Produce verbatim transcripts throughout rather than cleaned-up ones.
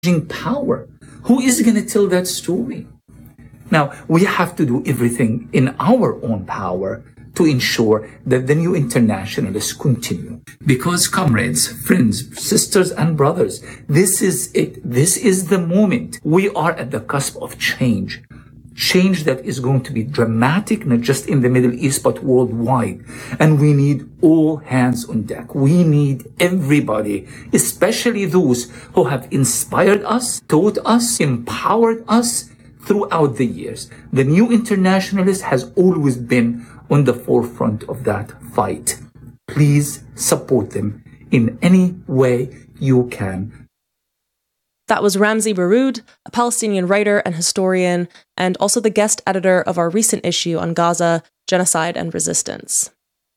power. Who is going to tell that story? Now, we have to do everything in our own power to ensure that the New Internationalists continue. Because, comrades, friends, sisters, and brothers, this is it. This is the moment. We are at the cusp of change. Change that is going to be dramatic, not just in the Middle East, but worldwide. And we need all hands on deck. We need everybody, especially those who have inspired us, taught us, empowered us throughout the years. The New Internationalist has always been on the forefront of that fight. Please support them in any way you can. That was Ramzy Baroud, a Palestinian writer and historian, and also the guest editor of our recent issue on Gaza, Genocide and Resistance.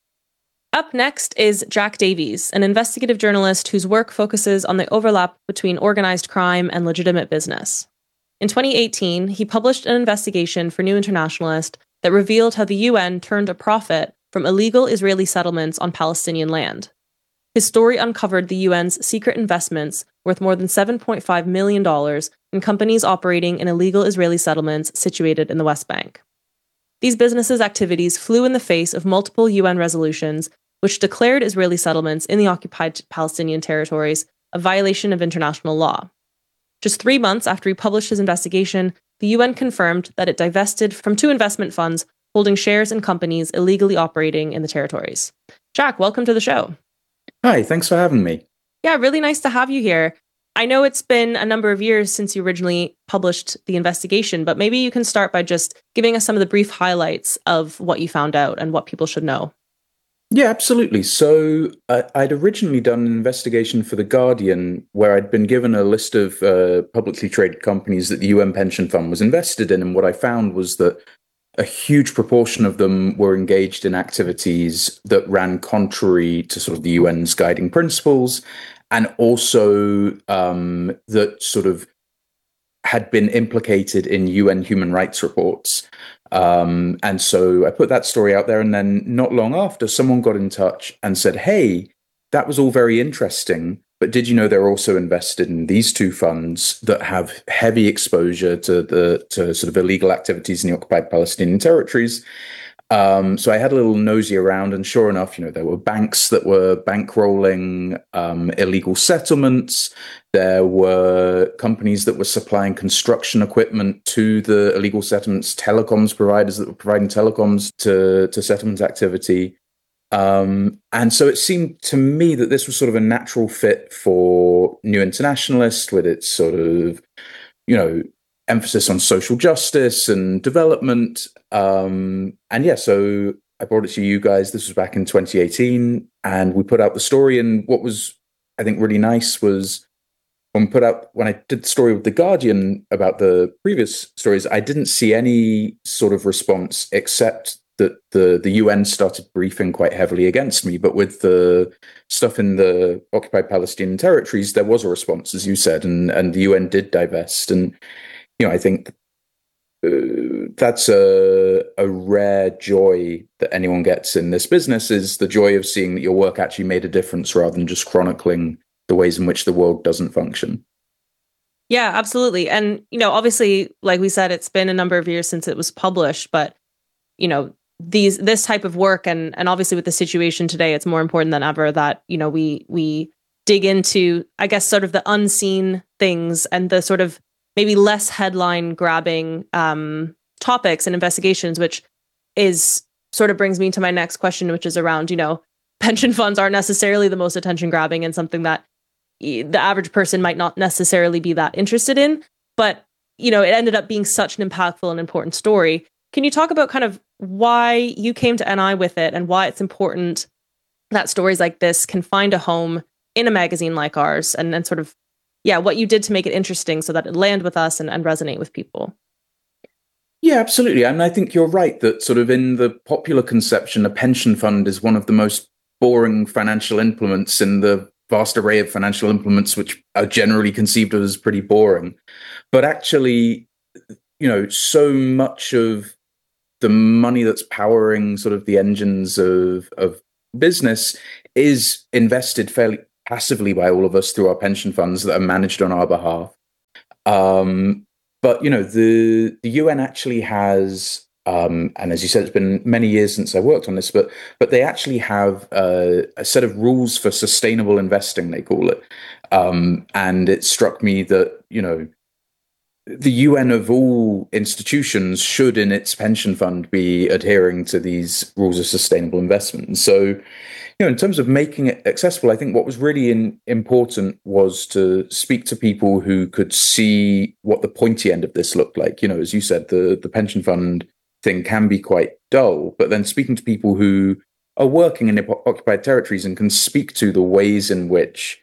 Up next is Jack Davies, an investigative journalist whose work focuses on the overlap between organized crime and legitimate business. In twenty eighteen, he published an investigation for New Internationalist that revealed how the U N turned a profit from illegal Israeli settlements on Palestinian land. His story uncovered the U N's secret investments worth more than seven point five million dollars in companies operating in illegal Israeli settlements situated in the West Bank. These businesses' activities flew in the face of multiple U N resolutions which declared Israeli settlements in the occupied Palestinian territories a violation of international law. Just three months after he published his investigation, the U N confirmed that it divested from two investment funds holding shares in companies illegally operating in the territories. Jack, welcome to the show. Hi, thanks for having me. Yeah, really nice to have you here. I know it's been a number of years since you originally published the investigation, but maybe you can start by just giving us some of the brief highlights of what you found out and what people should know. Yeah, absolutely. So uh, I'd originally done an investigation for The Guardian where I'd been given a list of uh, publicly traded companies that the U N Pension Fund was invested in. And what I found was that a huge proportion of them were engaged in activities that ran contrary to sort of the U N's guiding principles, and also um, that sort of had been implicated in U N human rights reports. Um, and so I put that story out there, and then not long after, someone got in touch and said, hey, that was all very interesting, but did you know they're also invested in these two funds that have heavy exposure to the to sort of illegal activities in the occupied Palestinian territories? Um, so I had a little nosy around, and sure enough, you know, there were banks that were bankrolling um, illegal settlements. There were companies that were supplying construction equipment to the illegal settlements, telecoms providers that were providing telecoms to, to settlement activity. Um, and so it seemed to me that this was sort of a natural fit for New Internationalist with its sort of, you know, emphasis on social justice and development. Um, and yeah, so I brought it to you guys. This was back in twenty eighteen, and we put out the story. And what was, I think, really nice was when we put out, when I did the story with The Guardian about the previous stories, I didn't see any sort of response except that the, the U N started briefing quite heavily against me. But with the stuff in the occupied Palestinian territories, there was a response, as you said, and, and the U N did divest. And, you know, I think uh, that's a, a rare joy that anyone gets in this business, is the joy of seeing that your work actually made a difference rather than just chronicling the ways in which the world doesn't function. Yeah, absolutely. And, you know, obviously, like we said, it's been a number of years since it was published, but, you know, these this type of work, and and obviously with the situation today, it's more important than ever that, you know, we we dig into, I guess, sort of the unseen things and the sort of maybe less headline grabbing um, topics and investigations, which is sort of brings me to my next question, which is around, you know, pension funds aren't necessarily the most attention grabbing and something that the average person might not necessarily be that interested in, but, you know, it ended up being such an impactful and important story. Can you talk about kind of why you came to N I with it and why it's important that stories like this can find a home in a magazine like ours, and then sort of, yeah, what you did to make it interesting so that it land with us and, and resonate with people? Yeah, absolutely. I mean, I think you're right that sort of in the popular conception, a pension fund is one of the most boring financial implements in the vast array of financial implements, which are generally conceived of as pretty boring. But actually, you know, so much of the money that's powering sort of the engines of, of business is invested fairly passively by all of us through our pension funds that are managed on our behalf. Um, but, you know, the, the U N actually has, um, and as you said, it's been many years since I worked on this, but but they actually have uh, a set of rules for sustainable investing, they call it. Um, and it struck me that, you know, the U N of all institutions should, in its pension fund, be adhering to these rules of sustainable investment. So, you know, in terms of making it accessible, I think what was really in, important was to speak to people who could see what the pointy end of this looked like. You know, as you said, the, the pension fund thing can be quite dull, but then speaking to people who are working in occupied territories and can speak to the ways in which,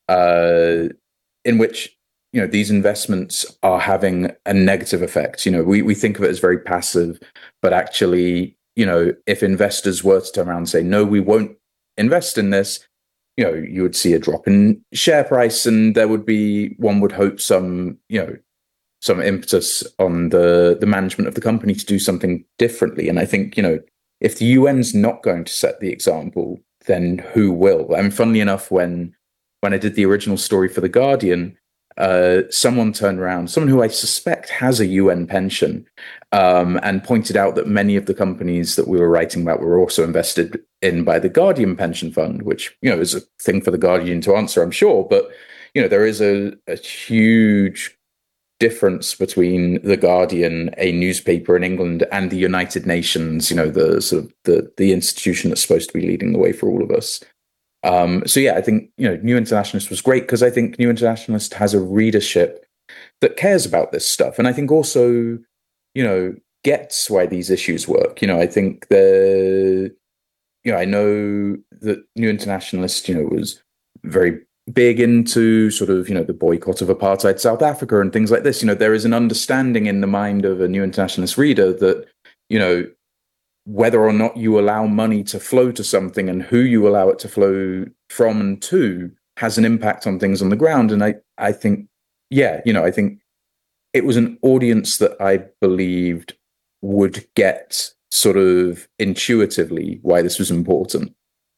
uh, in which, you know, these investments are having a negative effect. You know, we, we think of it as very passive, but actually, you know, if investors were to turn around and say, no, we won't invest in this, you know, you would see a drop in share price, and there would be, one would hope, some, you know, some impetus on the, the management of the company to do something differently. And I think, you know, if the U N's not going to set the example, then who will? I mean, funnily enough, when when I did the original story for The Guardian, Uh, someone turned around, someone who I suspect has a U N pension, um, and pointed out that many of the companies that we were writing about were also invested in by the Guardian pension fund, which, you know, is a thing for the Guardian to answer, I'm sure. But, you know, there is a, a huge difference between the Guardian, a newspaper in England, and the United Nations, you know, the sort of the, the institution that's supposed to be leading the way for all of us. Um, so, yeah, I think, you know, New Internationalist was great because I think New Internationalist has a readership that cares about this stuff. And I think also, you know, gets why these issues work. You know, I think the, you know, I know that New Internationalist, you know, was very big into sort of, you know, the boycott of apartheid South Africa and things like this. You know, there is an understanding in the mind of a New Internationalist reader that, you know, whether or not you allow money to flow to something and who you allow it to flow from and to has an impact on things on the ground. And I, I think, yeah, you know, I think it was an audience that I believed would get sort of intuitively why this was important.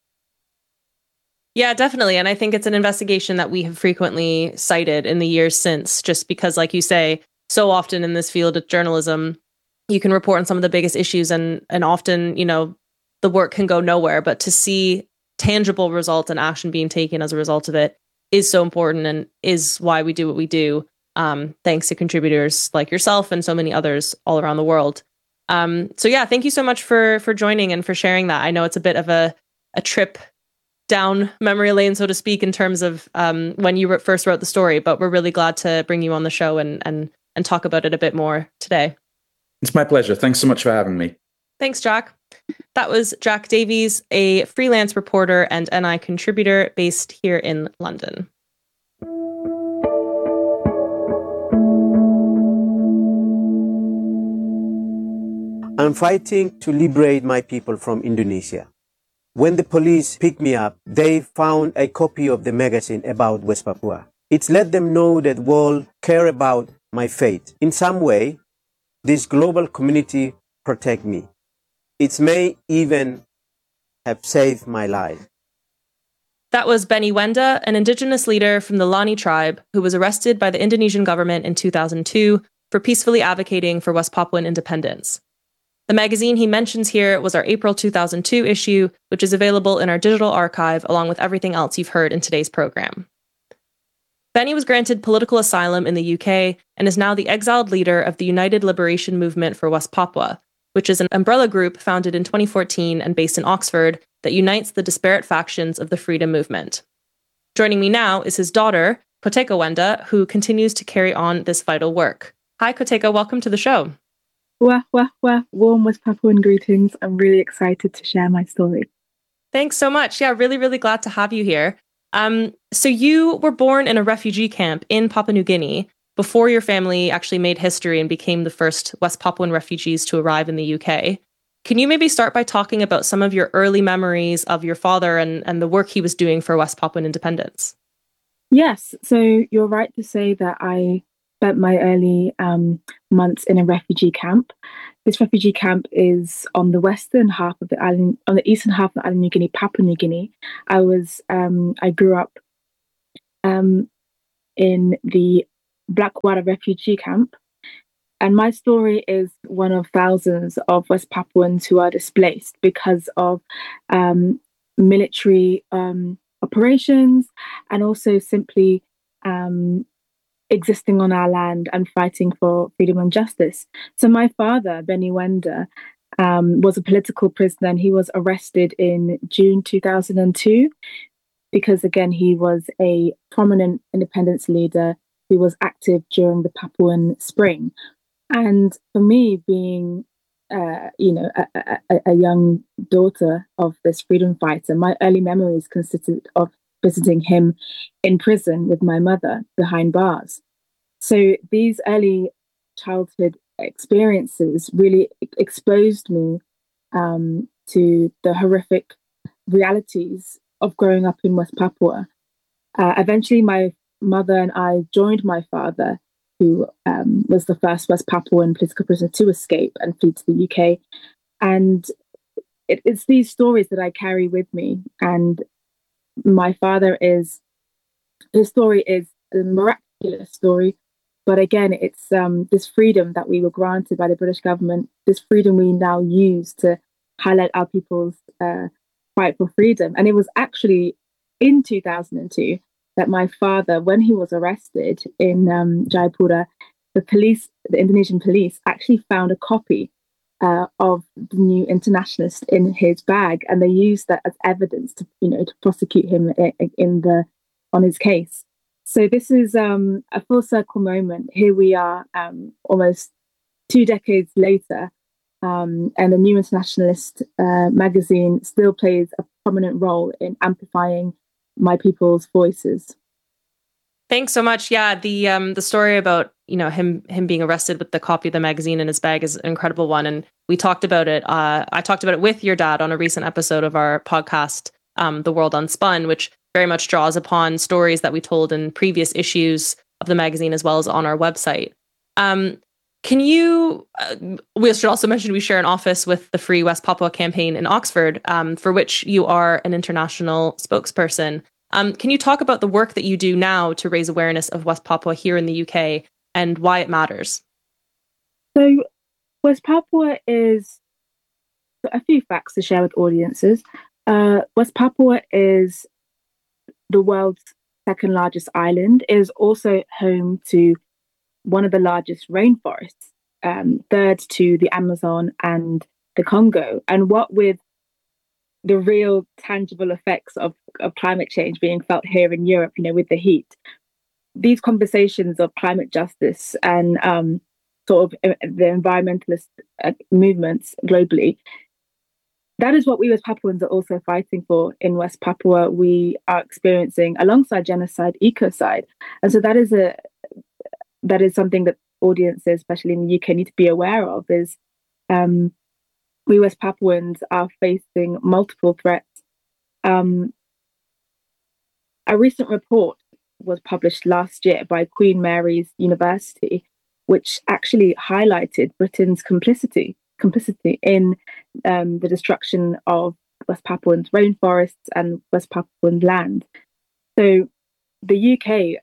Yeah, definitely. And I think it's an investigation that we have frequently cited in the years since, just because, like you say, so often in this field of journalism, you can report on some of the biggest issues and and often, you know, the work can go nowhere. But to see tangible results and action being taken as a result of it is so important and is why we do what we do, um, thanks to contributors like yourself and so many others all around the world. Um, so, yeah, thank you so much for for joining and for sharing that. I know it's a bit of a, a trip down memory lane, so to speak, in terms of um, when you first wrote the story, but we're really glad to bring you on the show and and and talk about it a bit more today. It's my pleasure. Thanks so much for having me. Thanks, Jack. That was Jack Davies, a freelance reporter and N I contributor based here in London. I'm fighting to liberate my people from Indonesia. When the police picked me up, they found a copy of the magazine about West Papua. It's let them know that world care about my fate. In some way, this global community protect me. It may even have saved my life. That was Benny Wenda, an indigenous leader from the Lani tribe who was arrested by the Indonesian government in two thousand two for peacefully advocating for West Papuan independence. The magazine he mentions here was our April two thousand two issue, which is available in our digital archive along with everything else you've heard in today's program. Benny was granted political asylum in the U K and is now the exiled leader of the United Liberation Movement for West Papua, which is an umbrella group founded in twenty fourteen and based in Oxford that unites the disparate factions of the freedom movement. Joining me now is his daughter, Koteka Wenda, who continues to carry on this vital work. Hi, Koteka, welcome to the show. Wah, wah, wah, warm West Papuan greetings. I'm really excited to share my story. Thanks so much. Yeah, really, really glad to have you here. Um, so you were born in a refugee camp in Papua New Guinea before your family actually made history and became the first West Papuan refugees to arrive in the U K. Can you maybe start by talking about some of your early memories of your father and, and the work he was doing for West Papuan independence? Yes, so you're right to say that I spent my early um, months in a refugee camp. This refugee camp is on the western half of the island, on the eastern half of the island New Guinea, Papua New Guinea. I was, um, I grew up um, in the Blackwater refugee camp. And my story is one of thousands of West Papuans who are displaced because of um, military um, operations and also simply um, existing on our land and fighting for freedom and justice. So my father, Benny Wenda, um, was a political prisoner, and he was arrested in June two thousand two because, again, he was a prominent independence leader who was active during the Papuan Spring. And for me, being, uh, you know, a, a, a young daughter of this freedom fighter, my early memories consisted of visiting him in prison with my mother behind bars. So these early childhood experiences really exposed me um, to the horrific realities of growing up in West Papua. Uh, eventually, my mother and I joined my father, who um, was the first West Papuan political prisoner to escape and flee to the U K. And it, it's these stories that I carry with me. And my father is, his story is a miraculous story. But again, it's um, this freedom that we were granted by the British government, this freedom we now use to highlight our people's uh, fight for freedom. And it was actually in two thousand two that my father, when he was arrested in um, Jayapura, the police, the Indonesian police, actually found a copy uh, of the New Internationalist in his bag, and they used that as evidence to, you know, to prosecute him in, in the on his case. So this is um, a full circle moment. Here we are, um, almost two decades later, um, and the New Internationalist uh, magazine still plays a prominent role in amplifying my people's voices. Thanks so much. Yeah, the um the story about, you know, him him being arrested with the copy of the magazine in his bag is an incredible one, and we talked about it. Uh, I talked about it with your dad on a recent episode of our podcast, um, The World Unspun, which very much draws upon stories that we told in previous issues of the magazine as well as on our website. Um, can you? Uh, we should also mention we share an office with the Free West Papua campaign in Oxford, um, for which you are an international spokesperson. Um, can you talk about the work that you do now to raise awareness of West Papua here in the U K and why it matters? So, West Papua is a few facts to share with audiences. Uh, West Papua is the world's second largest island. It is also home to one of the largest rainforests, um, third to the Amazon and the Congo. And what with the real tangible effects of, of climate change being felt here in Europe, you know, with the heat, these conversations of climate justice and um, sort of the environmentalist uh, movements globally, that is what we as Papuans are also fighting for in West Papua. We are experiencing, alongside genocide, ecocide. And so that is a that is something that audiences, especially in the U K, need to be aware of, is um, we West Papuans are facing multiple threats. Um, a recent report was published last year by Queen Mary's University, which actually highlighted Britain's complicity complicity in um, the destruction of West Papuans' rainforests and West Papuan land. So the U K,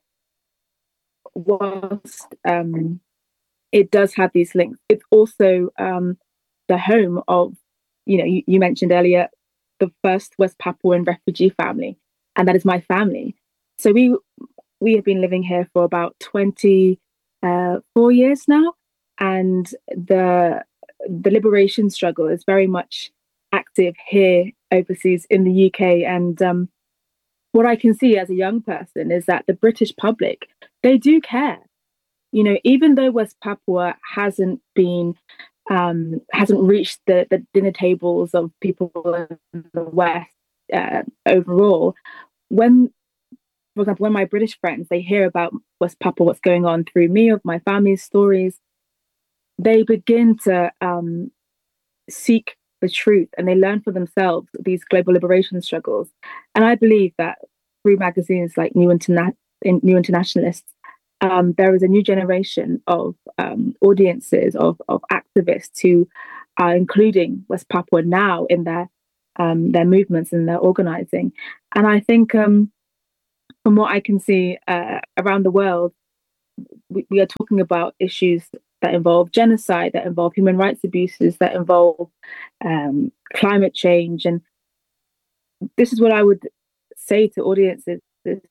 whilst um, it does have these links, it's also um, the home of, you know, you, you mentioned earlier, the first West Papuan refugee family, and that is my family. So we we have been living here for about twenty-four years now, and the the liberation struggle is very much active here overseas in the U K. And um, what I can see as a young person is that the British public, they do care. You know, even though West Papua hasn't been, um, hasn't reached the, the dinner tables of people in the West uh, overall, when, for example, when my British friends, they hear about West Papua, what's going on through me, of my family's stories, they begin to um, seek the truth, and they learn for themselves these global liberation struggles. And I believe that through magazines like New, Interna- New Internationalists, um, there is a new generation of um, audiences, of, of activists who are including West Papua now in their um, their movements and their organizing. And I think um, from what I can see uh, around the world, we, we are talking about issues that involve genocide, that involve human rights abuses, that involve um, climate change. And this is what I would say to audiences,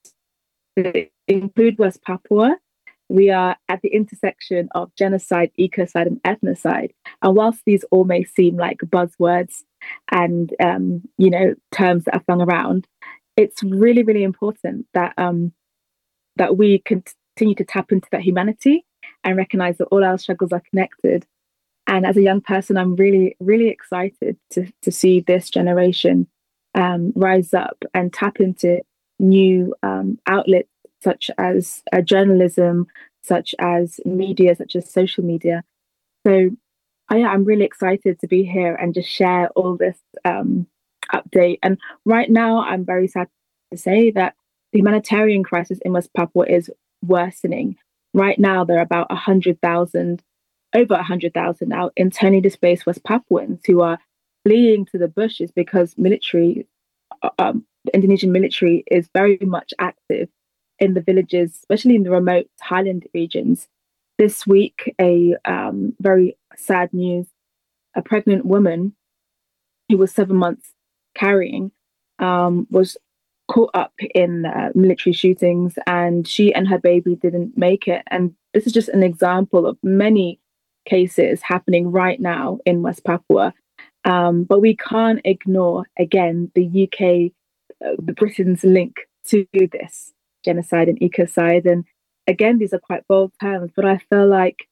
to include West Papua. We are at the intersection of genocide, ecocide, and ethnocide. And whilst these all may seem like buzzwords and, um, you know, terms that are flung around, it's really, really important that um, that we continue to tap into that humanity and recognize that all our struggles are connected. And as a young person, I'm really, really excited to, to see this generation um, rise up and tap into new um, outlets such as uh, journalism, such as media, such as social media. So I, I'm really excited to be here and just share all this um, update. And right now, I'm very sad to say that the humanitarian crisis in West Papua is worsening. Right now, there are about one hundred thousand, over one hundred thousand now internally displaced West Papuans who are fleeing to the bushes because military, um, the Indonesian military is very much active in the villages, especially in the remote highland regions. This week, a um, very sad news, a pregnant woman who was seven months carrying um, was caught up in uh, military shootings, and she and her baby didn't make it. And this is just an example of many cases happening right now in West Papua. Um, but we can't ignore, again, the U K, uh, the Britain's link to this genocide and ecocide. And again, these are quite bold terms, but I feel like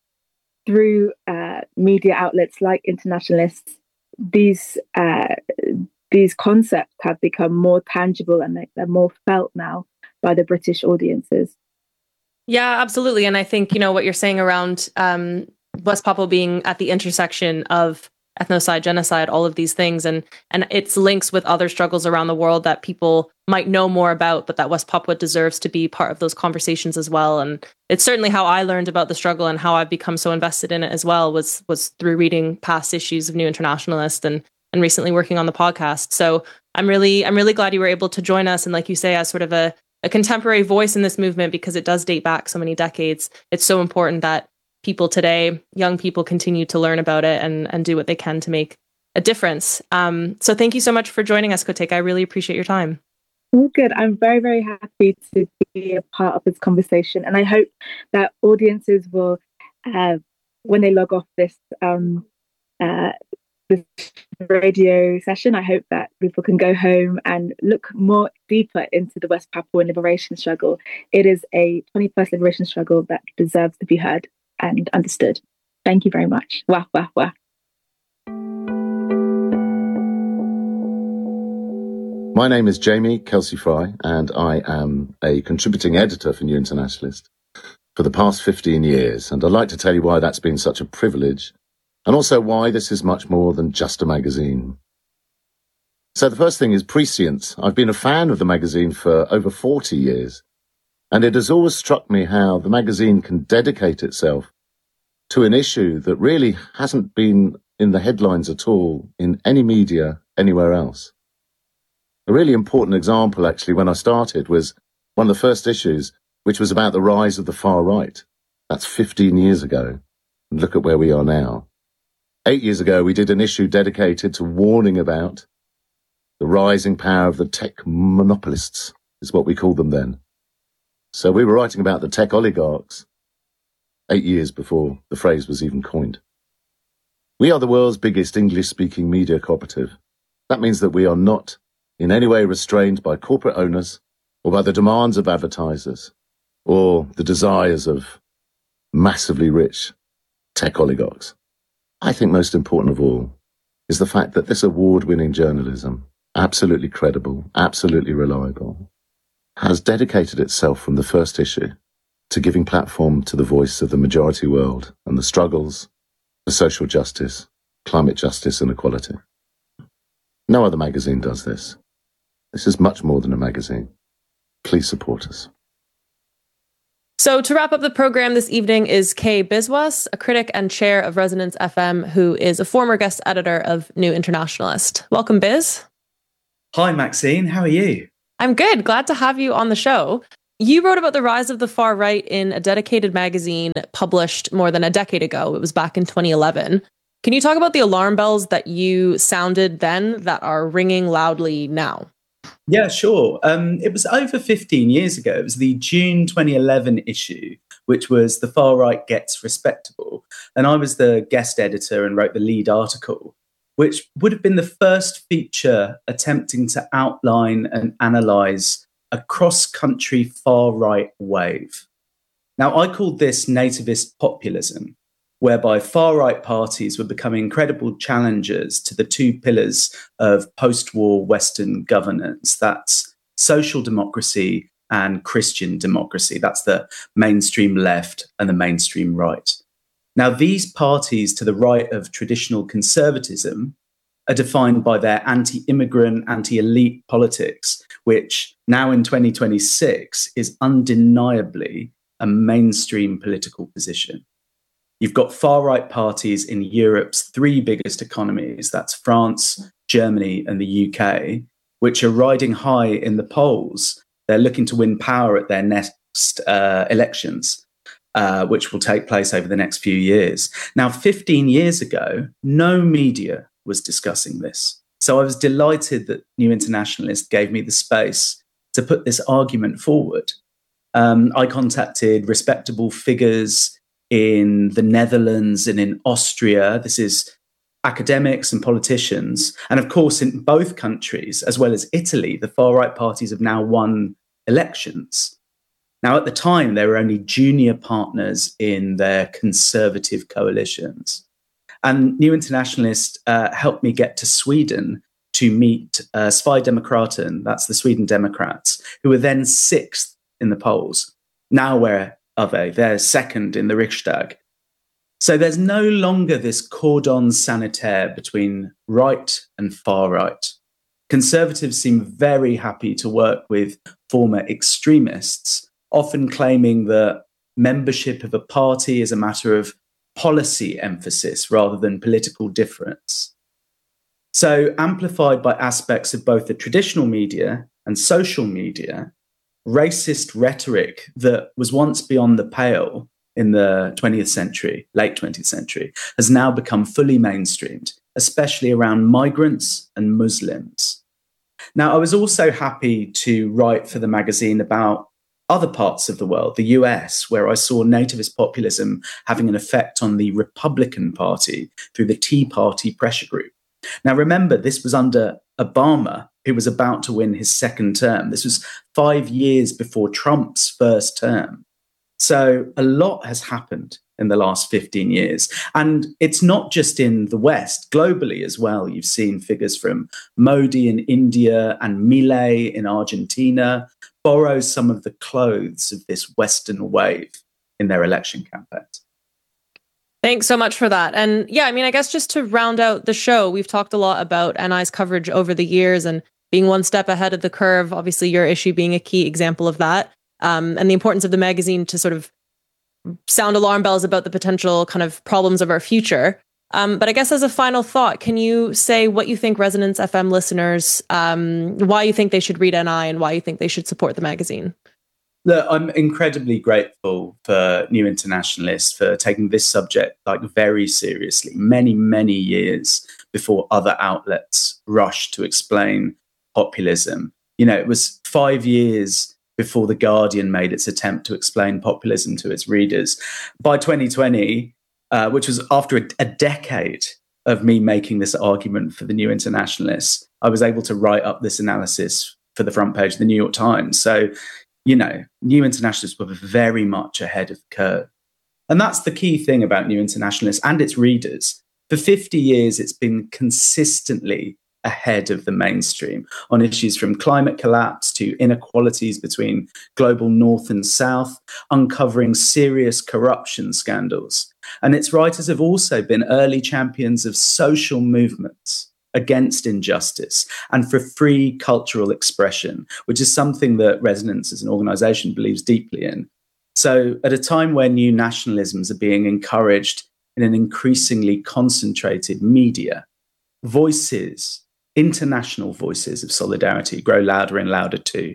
through uh, media outlets like Internationalists, these uh, these concepts have become more tangible and they're more felt now by the British audiences. Yeah, absolutely. And I think, you know, what you're saying around um, West Papua being at the intersection of ethnocide, genocide, all of these things, and and its links with other struggles around the world that people might know more about, but that West Papua deserves to be part of those conversations as well. And it's certainly how I learned about the struggle and how I've become so invested in it as well was was through reading past issues of New Internationalist and and recently working on the podcast. So I'm really I'm really glad you were able to join us, and like you say, as sort of a, a contemporary voice in this movement, because it does date back so many decades. It's so important that people today, young people, continue to learn about it and, and do what they can to make a difference. Um, so thank you so much for joining us, Koteka. I really appreciate your time. All good. I'm very, very happy to be a part of this conversation. And I hope that audiences will, uh, when they log off this, um, uh, this radio session, I hope that people can go home and look more deeper into the West Papuan liberation struggle. It is a twenty-first liberation struggle that deserves to be heard and understood. Thank you very much. Wah, wah, wah. My name is Jamie Kelsey-Fry, and I am a contributing editor for New Internationalist for the past fifteen years. And I'd like to tell you why that's been such a privilege, and also why this is much more than just a magazine. So the first thing is prescience. I've been a fan of the magazine for over forty years. And it has always struck me how the magazine can dedicate itself to an issue that really hasn't been in the headlines at all in any media anywhere else. A really important example, actually, when I started was one of the first issues, which was about the rise of the far right. That's fifteen years ago. And look at where we are now. Eight years ago, we did an issue dedicated to warning about the rising power of the tech monopolists, is what we called them then. So we were writing about the tech oligarchs eight years before the phrase was even coined. We are the world's biggest English-speaking media cooperative. That means that we are not in any way restrained by corporate owners or by the demands of advertisers or the desires of massively rich tech oligarchs. I think most important of all is the fact that this award-winning journalism, absolutely credible, absolutely reliable, has dedicated itself from the first issue to giving platform to the voice of the majority world and the struggles for social justice, climate justice and equality. No other magazine does this. This is much more than a magazine. Please support us. So to wrap up the program this evening is Kay Biswas, a critic and chair of Resonance F M, who is a former guest editor of New Internationalist. Welcome, Biz. Hi, Maxine. How are you? I'm good. Glad to have you on the show. You wrote about the rise of the far right in a dedicated magazine published more than a decade ago. It was back in twenty eleven. Can you talk about the alarm bells that you sounded then that are ringing loudly now? Yeah, sure. Um, it was over fifteen years ago. It was the June twenty eleven issue, which was The Far Right Gets Respectable. And I was the guest editor and wrote the lead article, which would have been the first feature attempting to outline and analyse a cross-country far-right wave. Now, I called this nativist populism, whereby far-right parties were becoming credible challengers to the two pillars of post-war Western governance. That's social democracy and Christian democracy. That's the mainstream left and the mainstream right. Now, these parties to the right of traditional conservatism are defined by their anti-immigrant, anti-elite politics, which now in twenty twenty-six is undeniably a mainstream political position. You've got far-right parties in Europe's three biggest economies, that's France, Germany, and the U K, which are riding high in the polls. They're looking to win power at their next uh, elections, uh, which will take place over the next few years. Now, fifteen years ago, no media was discussing this. So I was delighted that New Internationalist gave me the space to put this argument forward. Um, I contacted respectable figures in the Netherlands and in Austria. This is academics and politicians. And of course, in both countries, as well as Italy, the far-right parties have now won elections. Now, at the time, they were only junior partners in their conservative coalitions. And New Internationalist uh, helped me get to Sweden to meet uh, Sverigedemokraterna, that's the Sweden Democrats, who were then sixth in the polls. Now where are they? They're second in the Riksdag. So there's no longer this cordon sanitaire between right and far right. Conservatives seem very happy to work with former extremists, often claiming that membership of a party is a matter of policy emphasis rather than political difference. So, amplified by aspects of both the traditional media and social media, racist rhetoric that was once beyond the pale in the twentieth century, late twentieth century, has now become fully mainstreamed, especially around migrants and Muslims. Now, I was also happy to write for the magazine about other parts of the world, the U S, where I saw nativist populism having an effect on the Republican Party through the Tea Party pressure group. Now, remember, this was under Obama, who was about to win his second term. This was five years before Trump's first term. So a lot has happened in the last fifteen years. And it's not just in the West, globally as well. You've seen figures from Modi in India and Milei in Argentina borrow some of the clothes of this Western wave in their election campaigns. Thanks so much for that. And yeah, I mean, I guess just to round out the show, we've talked a lot about N I's coverage over the years and being one step ahead of the curve, obviously your issue being a key example of that, um, and the importance of the magazine to sort of sound alarm bells about the potential kind of problems of our future. Um, but I guess as a final thought, can you say what you think Resonance F M listeners, um, why you think they should read N I and why you think they should support the magazine? Look, I'm incredibly grateful for New Internationalists for taking this subject like very seriously, many, many years before other outlets rushed to explain populism. You know, it was five years before The Guardian made its attempt to explain populism to its readers. By twenty twenty, uh, which was after a, a decade of me making this argument for the New Internationalists, I was able to write up this analysis for the front page of the New York Times. So, you know, New Internationalists were very much ahead of the curve. And that's the key thing about New Internationalists and its readers. For fifty years, it's been consistently ahead of the mainstream on issues from climate collapse to inequalities between global north and south, uncovering serious corruption scandals. And its writers have also been early champions of social movements against injustice and for free cultural expression, which is something that Resonance as an organisation believes deeply in. So at a time where new nationalisms are being encouraged in an increasingly concentrated media, voices, international voices of solidarity grow louder and louder too.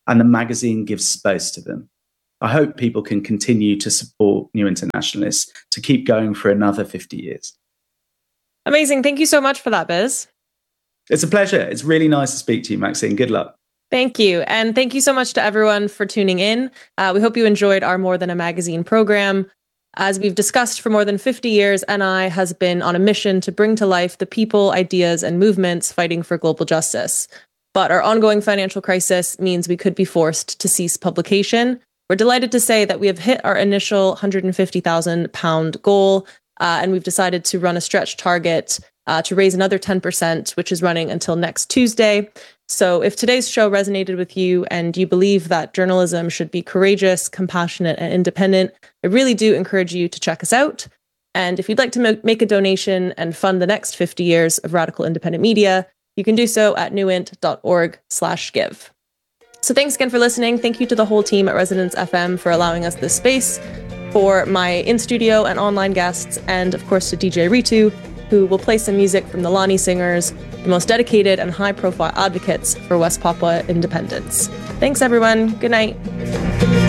and the magazine gives space to them. I hope people can continue to support New Internationalists to keep going for another fifty years. Amazing. Thank you so much for that, Biz. It's a pleasure. It's really nice to speak to you, Maxine. Good luck. Thank you. And thank you so much to everyone for tuning in. Uh, we hope you enjoyed our More Than a Magazine program. As we've discussed for more than fifty years, N I has been on a mission to bring to life the people, ideas, and movements fighting for global justice. But our ongoing financial crisis means we could be forced to cease publication. We're delighted to say that we have hit our initial one hundred fifty thousand pound goal, uh, and we've decided to run a stretch target uh, to raise another ten percent, which is running until next Tuesday. So if today's show resonated with you and you believe that journalism should be courageous, compassionate, and independent, I really do encourage you to check us out. And if you'd like to make a donation and fund the next fifty years of radical independent media, you can do so at newint.org slash give. So thanks again for listening. Thank you to the whole team at Resonance F M for allowing us this space, for my in-studio and online guests, and of course to D J Ritu, who will play some music from the Lani Singers, the most dedicated and high-profile advocates for West Papua independence. Thanks, everyone. Good night.